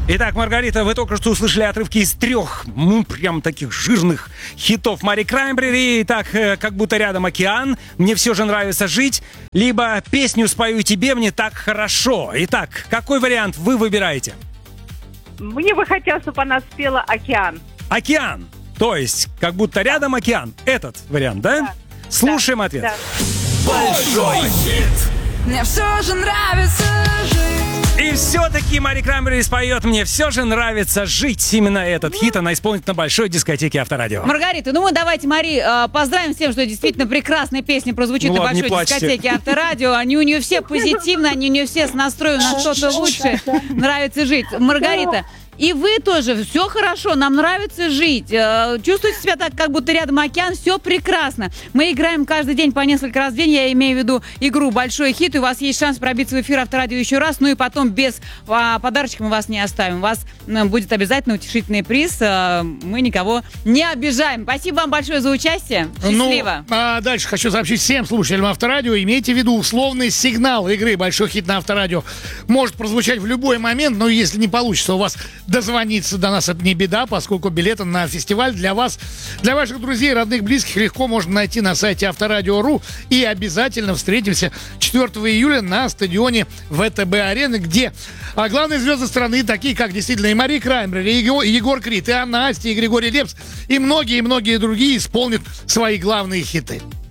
Итак, Маргарита, вы только что услышали отрывки из 3, прям таких жирных хитов Мари Краймбрери. Итак, «Как будто рядом океан», «Мне все же нравится жить», либо «Песню спою тебе, мне так хорошо». Итак, какой вариант вы выбираете? Мне бы хотелось, чтобы она спела «Океан». Океан. То есть, как будто рядом океан. Этот вариант, да? Да. Слушаем ответ. Да. Большой хит. Мне все же нравится жить. И все-таки Мари Краймбрери споет «Мне все же нравится жить». Именно этот хит она исполнит на большой дискотеке Авторадио. Маргарита, мы давайте, Мари, поздравим с тем, что действительно прекрасная песня прозвучит на большой дискотеке Авторадио. Они у нее все позитивно, они у нее все с настроем на что-то лучшее. Нравится жить. Маргарита, и вы тоже, все хорошо, нам нравится жить. Чувствуете себя так, как будто рядом океан, все прекрасно. Мы играем каждый день по несколько раз в день, я имею в виду игру «Большой хит», и у вас есть шанс пробиться в эфир Авторадио еще раз, ну и потом без подарочка мы вас не оставим. У вас будет обязательно утешительный приз, мы никого не обижаем. Спасибо вам большое за участие, счастливо. Дальше хочу сообщить всем слушателям Авторадио, имейте в виду, условный сигнал игры «Большой хит» на Авторадио может прозвучать в любой момент, но если не получится у вас дозвониться до нас, это не беда, поскольку билеты на фестиваль для вас, для ваших друзей, родных, близких легко можно найти на сайте Авторадио.ру. И обязательно встретимся 4 июля на стадионе ВТБ-арены, где главные звезды страны, такие как действительно и Мари Краймбрери, и Егор Крид, и Анна Асти, и Григорий Лепс, и многие-многие другие исполнят свои главные хиты.